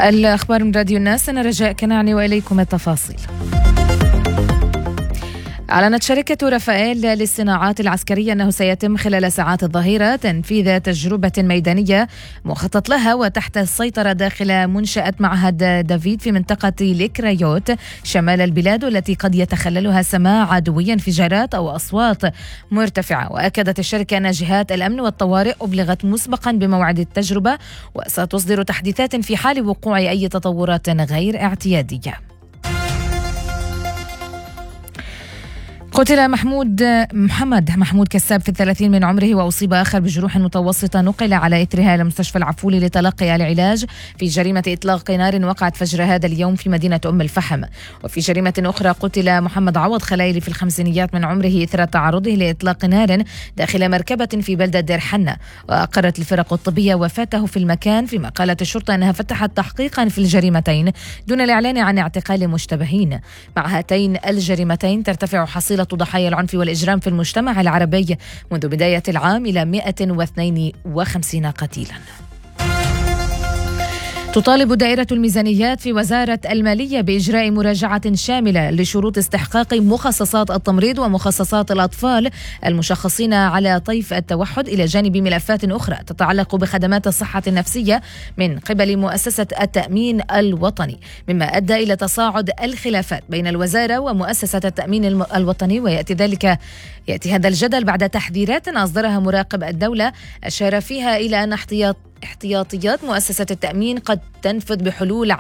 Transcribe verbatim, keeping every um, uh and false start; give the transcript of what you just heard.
الأخبار من راديو الناس، أنا رجاء كنعني وإليكم التفاصيل. أعلنت شركة رافائيل للصناعات العسكرية أنه سيتم خلال ساعات الظهيرة تنفيذ تجربة ميدانية مخطط لها وتحت السيطرة داخل منشأة معهد دافيد في منطقة ليكرايوت شمال البلاد، والتي قد يتخللها سماع عدوي انفجارات أو أصوات مرتفعة. وأكدت الشركة أن جهات الأمن والطوارئ أبلغت مسبقا بموعد التجربة وستصدر تحديثات في حال وقوع أي تطورات غير اعتيادية. قتل محمود محمد محمود كساب في الثلاثين من عمره، وأصيب آخر بجروح متوسطة نقل على إثرها إلى مستشفى العفولي لتلقي العلاج في جريمة إطلاق نار وقعت فجر هذا اليوم في مدينة أم الفحم. وفي جريمة أخرى قتل محمد عوض خلايلي في الخمسينيات من عمره إثر تعرضه لإطلاق نار داخل مركبة في بلدة دير حنة، وأقرت الفرق الطبية وفاته في المكان، فيما قالت الشرطة أنها فتحت تحقيقا في الجريمتين دون الإعلان عن اعتقال مشتبهين. مع هاتين الجريمتين ترتفع حصيلة ضحايا العنف والإجرام في المجتمع العربي منذ بداية العام إلى مئة واثنين وخمسين قتيلا. تطالب دائرة الميزانيات في وزارة المالية بإجراء مراجعة شاملة لشروط استحقاق مخصصات التمريض ومخصصات الأطفال المشخصين على طيف التوحد، إلى جانب ملفات أخرى تتعلق بخدمات الصحة النفسية من قبل مؤسسة التأمين الوطني، مما أدى إلى تصاعد الخلافات بين الوزارة ومؤسسة التأمين الوطني. ويأتي ذلك يأتي هذا الجدل بعد تحذيرات أصدرها مراقب الدولة أشار فيها إلى أن احتياط احتياطيات مؤسسة التأمين قد تنفذ بحلول